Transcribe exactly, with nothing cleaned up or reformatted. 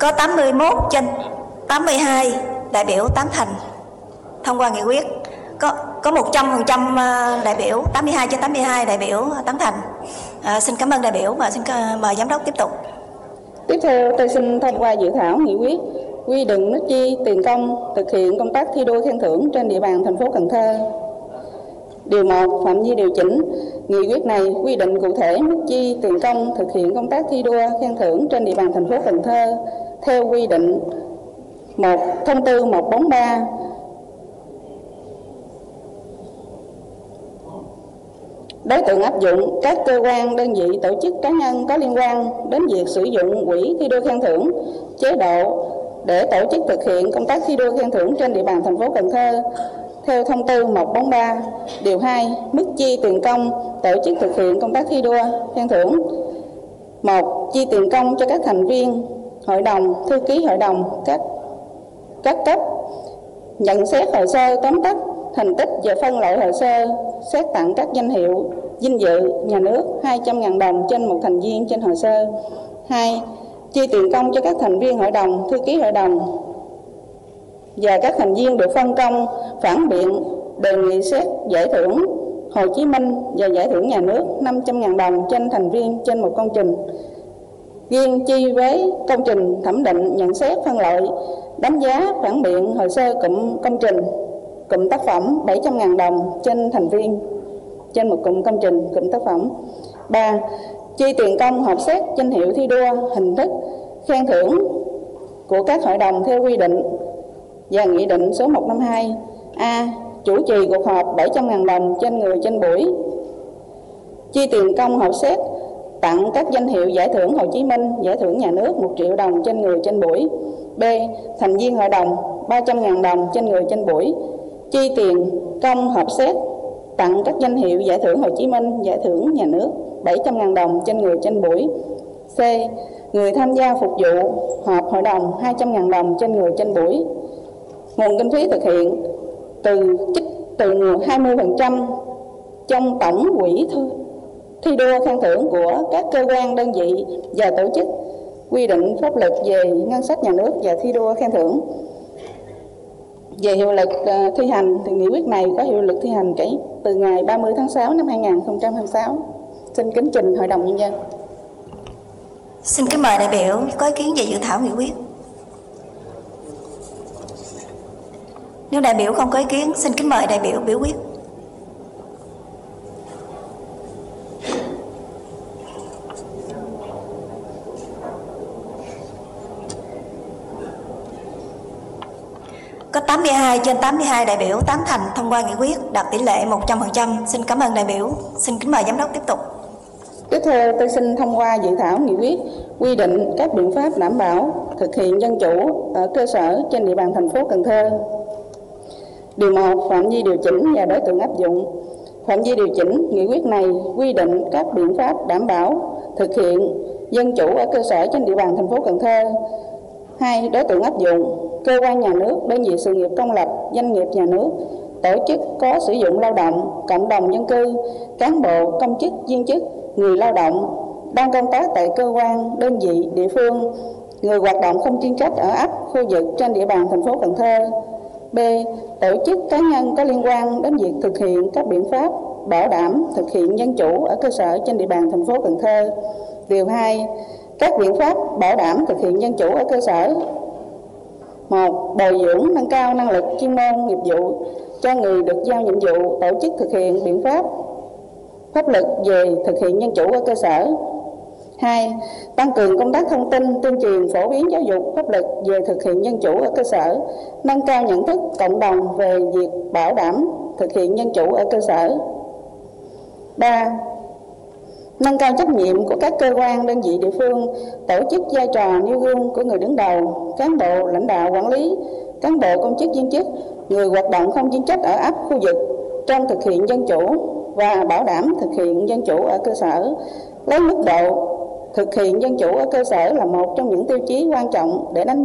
Có tám mươi mốt trên tám mươi hai đại biểu tán thành thông qua nghị quyết. Có có một trăm phần trăm đại biểu, tám mươi hai trên tám mươi hai đại biểu tán thành. À, xin cảm ơn đại biểu và xin mời giám đốc tiếp tục. Tiếp theo, tôi xin thông qua dự thảo nghị quyết quy định mức chi tiền công thực hiện công tác thi đua khen thưởng trên địa bàn thành phố Cần Thơ. Điều một, phạm vi điều chỉnh. Nghị quyết này quy định cụ thể mức chi tiền công thực hiện công tác thi đua khen thưởng trên địa bàn thành phố Cần Thơ theo quy định một thông tư một bốn ba đối tượng áp dụng các cơ quan, đơn vị, tổ chức, cá nhân có liên quan đến việc sử dụng quỹ thi đua khen thưởng, chế độ để tổ chức thực hiện công tác thi đua khen thưởng trên địa bàn thành phố Cần Thơ theo thông tư một bốn ba. Điều hai, mức chi tiền công tổ chức thực hiện công tác thi đua khen thưởng. Một, chi tiền công cho các thành viên hội đồng, thư ký hội đồng các các cấp nhận xét hồ sơ tóm tắt thành tích và phân loại hồ sơ, xét tặng các danh hiệu vinh dự nhà nước hai trăm nghìn đồng trên một thành viên trên hồ sơ. Hai, chi tiền công cho các thành viên hội đồng, thư ký hội đồng và các thành viên được phân công phản biện đề nghị xét giải thưởng Hồ Chí Minh và giải thưởng nhà nước năm trăm nghìn đồng trên thành viên trên một công trình. Riêng chi với công trình thẩm định, nhận xét, phân loại, đánh giá, phản biện hồ sơ cụm công trình, cụm tác phẩm bảy trăm nghìn đồng trên thành viên trên một cụm công trình, cụm tác phẩm. Ba, chi tiền công họp xét danh hiệu thi đua, hình thức khen thưởng của các hội đồng theo quy định và nghị định số một trăm năm mươi hai. A, chủ trì cuộc họp bảy trăm nghìn đồng trên người trên buổi. Chi tiền công họp xét tặng các danh hiệu giải thưởng Hồ Chí Minh, giải thưởng nhà nước một triệu đồng trên người trên buổi. B, thành viên hội đồng ba trăm nghìn đồng trên người trên buổi. Chi tiền công họp xét tặng các danh hiệu giải thưởng Hồ Chí Minh, giải thưởng nhà nước bảy trăm nghìn đồng trên người trên buổi. C, người tham gia phục vụ họp hội đồng hai trăm nghìn đồng trên người trên buổi. Nguồn kinh phí thực hiện từ trích từ nguồn hai mươi phần trăm trong tổng quỹ thi đua khen thưởng của các cơ quan, đơn vị và tổ chức quy định pháp luật về ngân sách nhà nước và thi đua khen thưởng. Về hiệu lực uh, thi hành thì nghị quyết này có hiệu lực thi hành kể từ ngày ba mươi tháng sáu năm hai nghìn không trăm hai mươi sáu. Xin kính trình Hội đồng Nhân dân. Xin kính mời đại biểu có ý kiến về dự thảo nghị quyết. Nếu đại biểu không có ý kiến, xin kính mời đại biểu biểu quyết. Có tám mươi hai trên tám mươi hai đại biểu tán thành thông qua nghị quyết, đạt tỷ lệ một trăm phần trăm. Xin cảm ơn đại biểu. Xin kính mời giám đốc tiếp tục. Tiếp theo, tôi xin thông qua dự thảo nghị quyết quy định các biện pháp đảm bảo thực hiện dân chủ ở cơ sở trên địa bàn thành phố Cần Thơ. Điều một, phạm vi điều chỉnh và đối tượng áp dụng. Phạm vi điều chỉnh, nghị quyết này quy định các biện pháp đảm bảo thực hiện dân chủ ở cơ sở trên địa bàn thành phố Cần Thơ. Hai, đối tượng áp dụng, cơ quan nhà nước, đơn vị sự nghiệp công lập, doanh nghiệp nhà nước, tổ chức có sử dụng lao động, cộng đồng dân cư, cán bộ, công chức, viên chức, người lao động đang công tác tại cơ quan, đơn vị, địa phương, người hoạt động không chuyên trách ở ấp, khu vực trên địa bàn thành phố Cần Thơ. B, tổ chức cá nhân có liên quan đến việc thực hiện các biện pháp bảo đảm thực hiện dân chủ ở cơ sở trên địa bàn thành phố Cần Thơ. Điều hai, các biện pháp bảo đảm thực hiện dân chủ ở cơ sở. Một, bồi dưỡng nâng cao năng lực chuyên môn nghiệp vụ cho người được giao nhiệm vụ tổ chức thực hiện biện pháp pháp luật về thực hiện dân chủ ở cơ sở. Hai, tăng cường công tác thông tin, tuyên truyền, phổ biến giáo dục pháp luật về thực hiện dân chủ ở cơ sở, nâng cao nhận thức cộng đồng về việc bảo đảm thực hiện dân chủ ở cơ sở. Ba, nâng cao trách nhiệm của các cơ quan, đơn vị địa phương, tổ chức vai trò nêu gương của người đứng đầu, cán bộ, lãnh đạo, quản lý, cán bộ, công chức, viên chức, người hoạt động không chuyên trách ở ấp, khu vực trong thực hiện dân chủ và bảo đảm thực hiện dân chủ ở cơ sở, lấy mức độ thực hiện dân chủ ở cơ sở là một trong những tiêu chí quan trọng để đánh